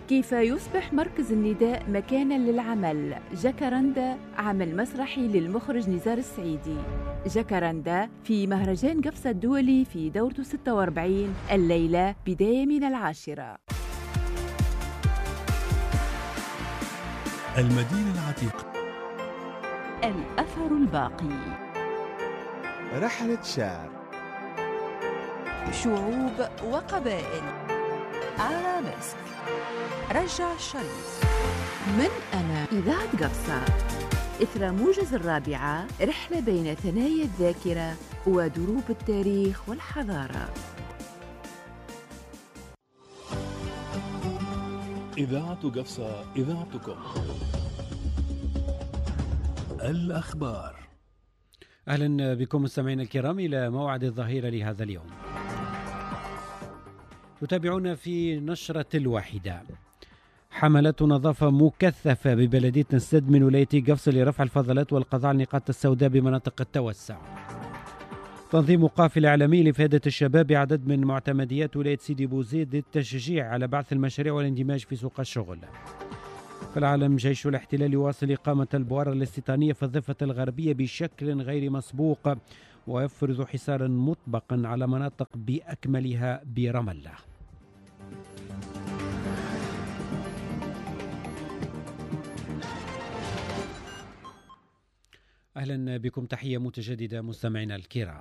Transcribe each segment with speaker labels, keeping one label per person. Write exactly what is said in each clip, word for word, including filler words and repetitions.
Speaker 1: كيف يصبح مركز النداء مكاناً للعمل؟ جاكاراندا، عمل مسرحي للمخرج نزار السعيدي. جاكاراندا في مهرجان قفصة الدولي في دورته ستة وأربعين الليلة بداية من العاشرة.
Speaker 2: المدينة العتيقة،
Speaker 1: الأثر الباقي،
Speaker 3: رحلة شعر،
Speaker 1: شعوب وقبائل، أرابيسك، رجع الشريف. من أنا إذاعة قفصة، إثر موجز الرابعة، رحلة بين ثنايا الذاكرة ودروب التاريخ والحضارة.
Speaker 2: إذاعة قفصة، إذاعتكم. الأخبار.
Speaker 4: أهلا بكم مستمعينا الكرام إلى موعد الظهيرة لهذا اليوم. تتابعون في نشرة الواحدة. حملات نظافة مكثفة ببلدية نسد من ولاية قفصة لرفع الفضلات والقضاء على النقاط السوداء بمناطق التوسع. تنظيم قافلة عالمية لإفادة الشباب بعدد من معتمديات ولاية سيدي بوزيد للتشجيع على بعث المشاريع والاندماج في سوق الشغل. في العالم، جيش الاحتلال يواصل إقامة البؤر الاستيطانية في الضفة الغربية بشكل غير مسبوق، ويفرض حصارا مطبقا على مناطق بأكملها برام الله. أهلا بكم، تحية متجددة مستمعينا الكرام.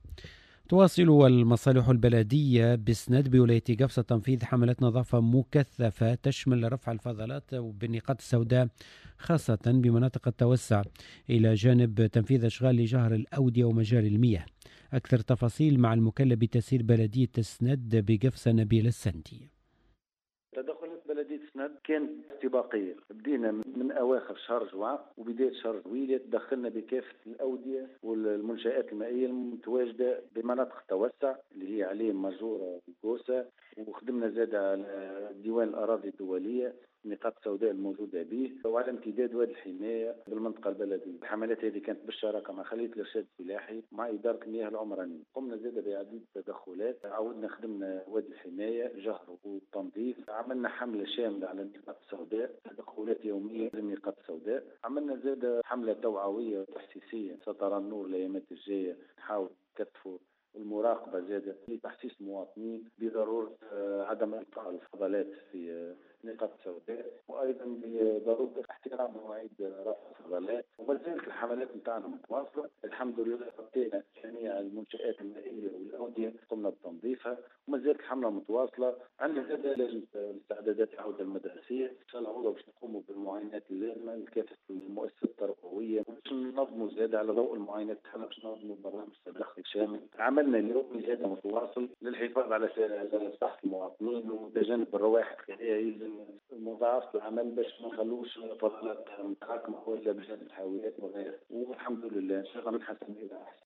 Speaker 4: تواصل المصالح البلدية بسند بولاية قفصة تنفيذ حملات نظافة مكثفة تشمل رفع الفضلات بالنقاط السوداء خاصة بمناطق التوسع، إلى جانب تنفيذ أشغال لجهر الأودية ومجاري المياه. أكثر تفاصيل مع المكلف بتسيير بلدية سند بقفصة نبيل السندي.
Speaker 5: تدخلات بلدية سند كانت استباقية، بدينا من أواخر شهر جوان وبداية شهر جويلية دخلنا بكافة الأودية والمنشآت المائية المتواجدة بمناطق التوسع اللي هي عليه ماجورة وكوسة، وخدمنا زاد على ديوان الأراضي الدولية النقاط السوداء الموجودة به، وعلى امتداد وادي الحماية بالمنطقة البلدية. الحملات هذه كانت بالشراكة مع خلية الإرشاد الفلاحي مع إدارة المياه العمرانية. قمنا زاد بعديد التدخلات، عودنا خدمنا وادي الحماية جهر وتنظيف، عملنا حملة شاملة على النقاط السوداء، تدخلات يومية للنقاط السوداء. عملنا زاد حملة توعوية وتحسيسية سترى النور الأيامات الجاية، نحاول كتفوا المراقبة زاد لتحسيس المواطنين بضرورة عدم إلقاء الفضلات في نقاط السوداء، وأيضا بضرورة احترام مواعيد رفع الفضلات. وما زالت الحملات نتاعنا متواصلة، الحمد لله غطينا جميع المنشآت المائية والأودية، قمنا بتنظيفها، وما زالت الحملة متواصلة. عندنا زاد لجنة الاستعدادات العودة المدرسية إن شاء الله باش نقوموا بالمعاينات اللازمة لكافة المؤسسات التربوية، باش ننظموا زاد على ضوء المعاينات تاعنا باش ننظموا برنامج تدخل شامل. عملنا اليوم زاد متواصل للحفاظ على صحة المواطنين وتجنب الروائح الكريهة، مضاعف العمل باش ما نخلوش فضلات متراكمة ولا بجانب الحاويات وغيره، والحمد لله ان شاء الله بنحسن الى احسن.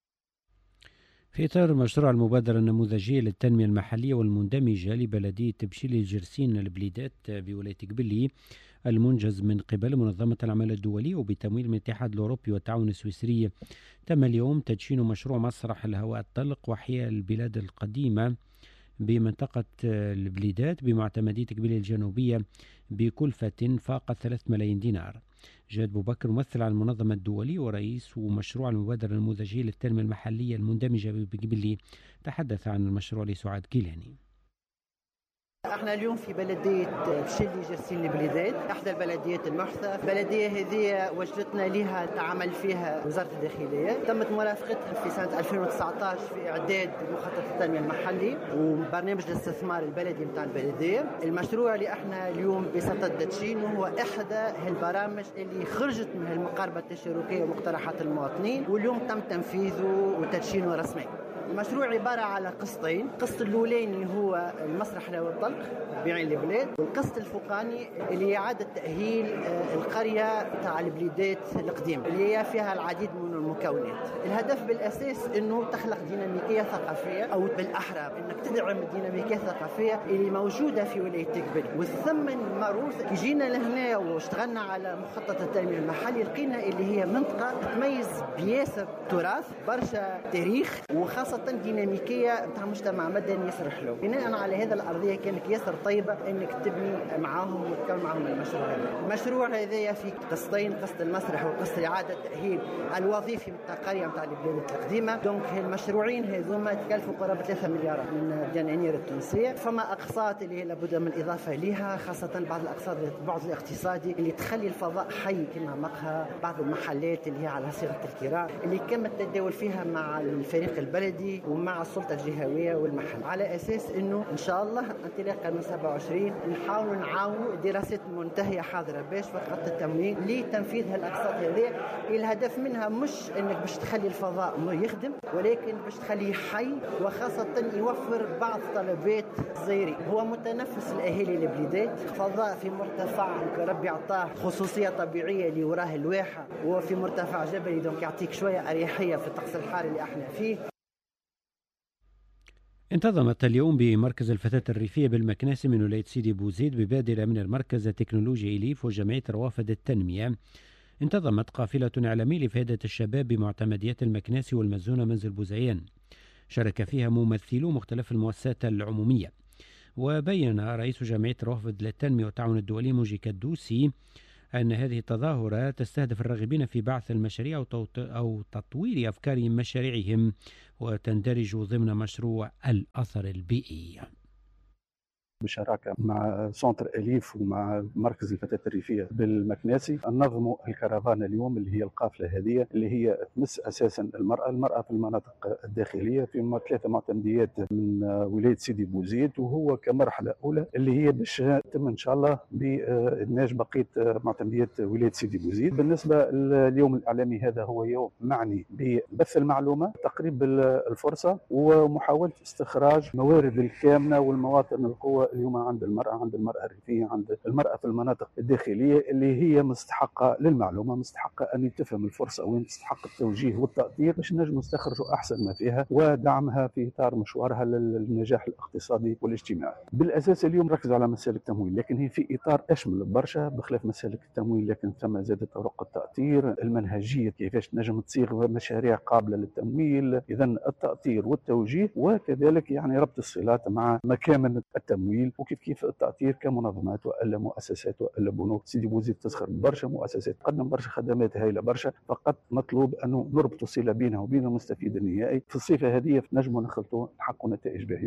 Speaker 4: في إطار مشروع المبادرة النموذجية للتنمية المحلية والمندمجة لبلدية بشيل الجرسين البليدات بولاية قبلي، المنجز من قبل منظمة العمل الدولية وبتمويل من الاتحاد الأوروبي والتعاون السويسري، تم اليوم تدشين مشروع مسرح الهواء الطلق وإحياء البلاد القديمة بمنطقة البليدات بمعتمدية قبلي الجنوبية بكلفة فاقت ثلاثة ملايين دينار. جاد بوبكر ممثل على المنظمة الدولية ورئيس ومشروع المبادرة النموذجية للتنمية المحلية المندمجة بقبلي تحدث عن المشروع لسعاد كيلاني.
Speaker 6: احنا اليوم في بلدية بشيلي جرسين البليدات، احدى البلديات المحثة. البلدية هذه وجدتنا لها تعمل فيها وزارة الداخلية، تمت مرافقتها في سنة ألفين وتسعة عشر في اعداد مخطط التنمية المحلي وبرنامج الاستثمار البلدي متاع البلدية. المشروع اللي احنا اليوم بصدد تدشينه هو احدى البرامج اللي خرجت من المقاربة التشاركية ومقترحات المواطنين، واليوم تم تنفيذه وتدشينه رسميا. المشروع عبارة على قسطين، القسط الأولاني هو المسرح الهواء الطلق بعين البلاد، والقسط الفوقاني اللي إعادة تأهيل القرية تاع البليدات القديمة اللي هي فيها العديد من من المكونات. الهدف بالأساس أنه تخلق ديناميكية ثقافية، أو بالأحرى أنك تدعم الديناميكية الثقافية اللي موجودة في ولاية تقبل. والثمن المعروف كي جينا لهنا واشتغلنا على مخطط التنمية المحلي، لقينا اللي هي منطقة تميز بياسر تراث، برشا تاريخ، وخاصة ديناميكية بتاع مجتمع مدني يصرح له. بناء على هذا الأرضية كانت ياسر طيبة أنك تبني معاهم وتكون معاهم المشروع هذا. المشروع هذا في قصتين، قصة المسرح وقصة إعادة تأهيل الوظيفي متاع القرية متاع البلاد القديمة. دونك المشروعين هذوما تكلفوا قرابة ثلاثة مليار من الدنانير التونسية. فما أقساط اللي هي لابد من الإضافة لها، خاصة بعض الأقساط البعد الاقتصادي اللي تخلي الفضاء حي كما مقهى بعض المحلات اللي هي على صيغة الكراء، اللي كم التداول فيها مع الفريق البلدي ومع السلطة الجهوية والمحل، على أساس أنه إن شاء الله انطلاقا من سبعة وعشرين نحاول نعاونوا دراسات منتهية حاضرة باش وقت التمويل لتنفيذ هالأقساط هذه. الهدف منها مش أنك باش تخلي الفضاء يخدم، ولكن باش تخليه حي، وخاصة يوفر بعض طلبات الزائرين. هو متنفس الأهالي البلدات، فضاء في مرتفع ربي عطاه خصوصية طبيعية اللي وراه الواحة، وفي مرتفع جبلي دونك يعطيك شوية أريحية في الطقس الحار اللي احنا فيه.
Speaker 4: انتظمت اليوم بمركز الفتاة الريفية بالمكناسي من ولاية سيدي بوزيد ببادرة من المركز التكنولوجي إليف وجمعية روافد التنمية. انتظمت قافلة إعلامية لفائدة الشباب بمعتمديات المكناسي والمزونة منزل بوزيان، شارك فيها ممثلو مختلف المؤسسات العمومية. وبين رئيس جمعية روافد للتنمية والتعاون الدولي موجي كدوسي أن هذه التظاهرة تستهدف الراغبين في بعث المشاريع أو تطوير أفكار مشاريعهم، وتندرج ضمن مشروع الأثر البيئي.
Speaker 7: بشراكة مع سونتر أليف ومع مركز الفتاة الريفية بالمكناسي ننظموا الكرفان اليوم، اللي هي القافلة هذه اللي هي تمس أساسا المرأة المرأة في المناطق الداخلية في ثلاثة معتمديات من ولاية سيدي بوزيد، وهو كمرحلة أولى اللي هي باش تتم إن شاء الله بإدماج بقية معتمديات ولاية سيدي بوزيد. بالنسبة لليوم الإعلامي هذا هو يوم معني ببث المعلومة، تقريب الفرصة، ومحاولة استخراج موارد الكامنة والمواطن القوة اليوم عند المرأة عند المرأة الريفية، عند المرأة في المناطق الداخلية اللي هي مستحقة للمعلومة، مستحقة أن تفهم الفرصة وين تستحق التوجيه والتأطير باش نجم نستخرجوا أحسن ما فيها ودعمها في إطار مشوارها للنجاح الاقتصادي والاجتماعي. بالأساس اليوم ركز على مسالك التمويل، لكن هي في إطار أشمل برشا بخلاف مسالك التمويل، لكن ثم زادت طرق التأطير، المنهجية كيفاش نجم تصيغ مشاريع قابلة للتمويل، إذا التأطير والتوجيه، وكذلك يعني ربط الصلات مع مكامن التمويل، وكيف كيف التأطير كمنظمات والا مؤسسات والا بنوك. سيدي بوزيد تسخر برشا مؤسسات تقدم برشا خدمات هائله برشا، فقط مطلوب انه نربطوا صله بينها وبين المستفيد النهائي. في الصفه هذه نجموا نخلطوا نحققوا نتائج باهيه.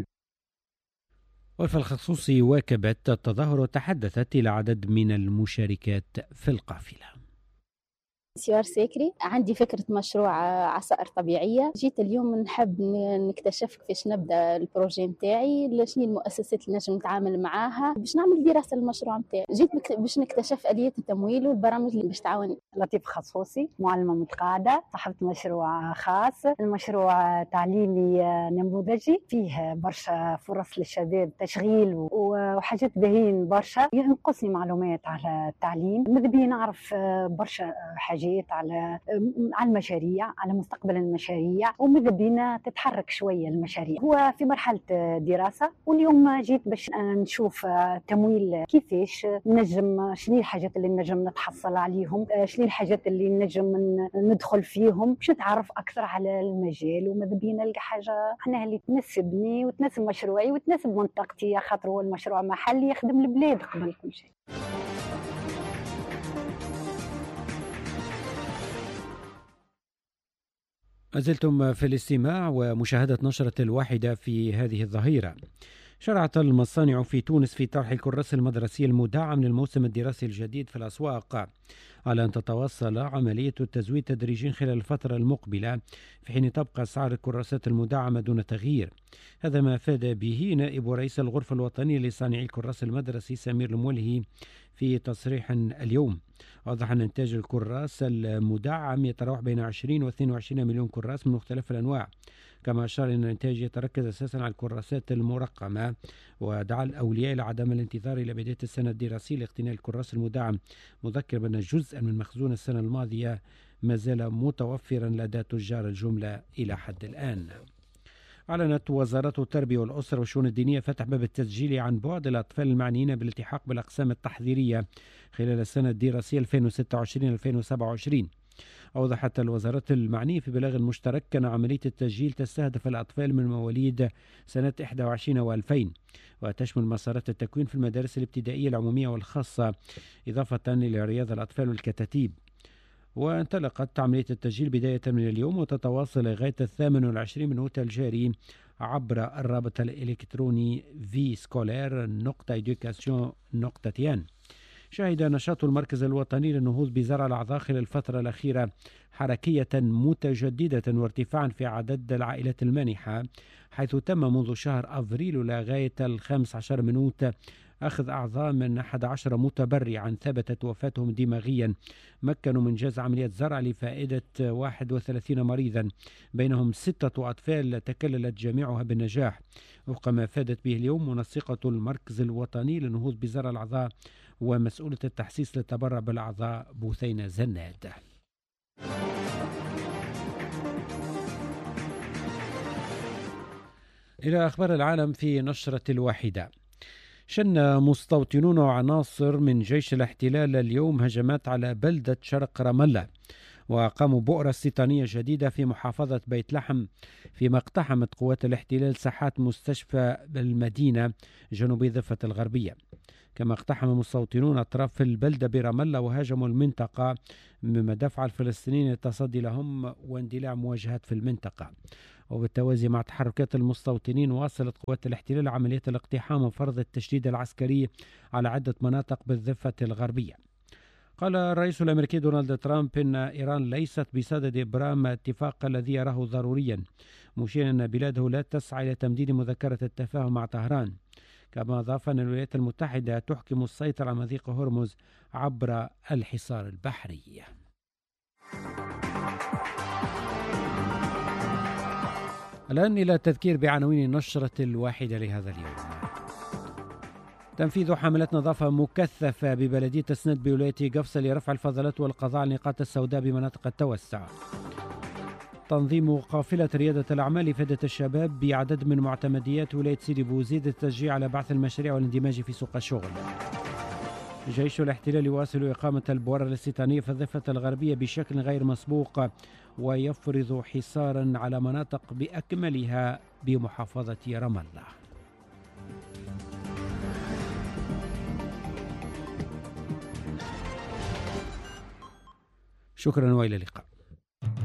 Speaker 4: وفي الخصوص واكبت التظاهر وتحدثت الى عدد من المشاركات في القافله.
Speaker 8: سيار ساكري، عندي فكرة مشروع عصائر طبيعية. جيت اليوم نحب نكتشف كيفاش نبدأ البروجي متاعي، شنو المؤسسات اللي نجم نتعامل معاها باش نعمل دراسة للمشروع متاعي. جيت باش نكتشف آلية التمويل والبرامج اللي باش تعاون.
Speaker 9: لطيف خصوصي، معلمة متقاعدة، صاحبة مشروع خاص. المشروع تعليمي نموذجي فيه برشا فرص للشباب، تشغيل وحاجات باهين برشا. ينقصني معلومات على التعليم، ماذا بي نعرف برشا حاجات على على المشاريع، على مستقبل المشاريع، وماذا بينا تتحرك شويه المشاريع. هو في مرحله دراسه، واليوم جيت باش نشوف تمويل كيفاش نجم، شنو الحاجات اللي نجم نتحصل عليهم، شنو الحاجات اللي نجم ندخل فيهم، باش نتعرف اكثر على المجال، وماذا بينا نلقى حاجه احنا اللي تناسبني وتناسب مشروعي وتناسب منطقتي، خاطر هو المشروع محلي يخدم البلاد قبل كل شيء.
Speaker 4: ما زلتم في الاستماع ومشاهدة نشرة الواحدة في هذه الظهيرة. شرعت المصانع في تونس في طرح الكراس المدرسي المدعم للموسم الدراسي الجديد في الأسواق، على أن تتواصل عملية التزويد تدريجيا خلال الفترة المقبلة، في حين تبقى أسعار الكراسات المدعمة دون تغيير. هذا ما أفاد به نائب رئيس الغرفة الوطنية لصانعي الكراس المدرسي سمير المولهي في تصريح اليوم. وضح أن إنتاج الكراس المدعم يتراوح بين عشرين و اثنين وعشرين مليون كراس من مختلف الأنواع، كما أشار أن الإنتاج يتركز أساسا على الكراسات المرقمة، ودعا الأولياء إلى عدم الانتظار إلى بداية السنة الدراسية لاقتناء الكراس المدعم، مذكر بأن جزءا من مخزون السنة الماضية ما زال متوفرا لدى تجار الجملة إلى حد الآن. أعلنت وزارة التربية والأسرة والشؤون الدينية فتح باب التسجيل عن بعد الأطفال المعنيين بالالتحاق بالأقسام التحضيرية خلال السنة الدراسية ألفين وستة وعشرين ألفين وسبعة وعشرين. أوضحت الوزارات المعنية في بلاغ مشترك أن عملية التسجيل تستهدف الأطفال من مواليد سنة إحدى وعشرين وألفين، وتشمل مسارات التكوين في المدارس الابتدائية العمومية والخاصة، إضافة إلى رياض الأطفال والكتاتيب. وانطلقت عملية التسجيل بداية من اليوم وتتواصل لغاية الثامن والعشرين من أوت الجاري عبر الرابط الإلكتروني في سكولير نقطة إدوكاسيون نقطة تيان. شهد نشاط المركز الوطني للنهوض بزرع الأعضاء خلال الفترة الأخيرة حركية متجددة وارتفاعا في عدد العائلات المانحة، حيث تم منذ شهر أفريل لغاية الخامس عشر من أوت أخذ أعضاء من أحد عشر متبرعا ثبتت وفاتهم دماغيا مكنوا من جاز عملية زرع لفائدة واحد وثلاثين مريضا، بينهم ستة أطفال تكللت جميعها بالنجاح، وفق ما فادت به اليوم منسقة المركز الوطني للنهوض بزرع الأعضاء ومسؤولة التحسيس للتبرع بالأعضاء بوثينة زناد. إلى أخبار العالم في نشرة الواحدة. شن مستوطنون وعناصر من جيش الاحتلال اليوم هجمات على بلدة شرق رام الله، وقاموا بؤرة استيطانية جديدة في محافظة بيت لحم، فيما اقتحمت قوات الاحتلال ساحات مستشفى المدينة جنوبي ضفة الغربية. كما اقتحم مستوطنون أطراف البلدة برام الله وهاجموا المنطقة، مما دفع الفلسطينيين التصدي لهم واندلاع مواجهات في المنطقة. وبالتوازي مع تحركات المستوطنين واصلت قوات الاحتلال عملية الاقتحام وفرض التشديد العسكري على عدة مناطق بالضفة الغربية. قال الرئيس الأمريكي دونالد ترامب إن إيران ليست بصدد إبرام اتفاق الذي يراه ضروريا، مشيرا أن بلاده لا تسعى إلى تمديد مذكرة التفاهم مع طهران. كما أضاف أن الولايات المتحدة تحكم السيطرة على مضيق هرمز عبر الحصار البحري. الآن إلى التذكير بعناوين النشرة الواحدة لهذا اليوم. تنفيذ حملات نظافة مكثفة ببلدية سند بولاية قفصة لرفع الفضلات والقضاء على النقاط السوداء بمناطق التوسع. تنظيم قافلة ريادة الأعمال إفادة الشباب بعدد من معتمديات ولاية سيدي بوزيد التشجيع على بعث المشاريع والاندماج في سوق الشغل. جيش الاحتلال يواصل إقامة البؤر الاستيطانية في الضفة الغربية بشكل غير مسبوق، ويفرض حصارا على مناطق بأكملها بمحافظة رام الله. شكرا وإلى اللقاء.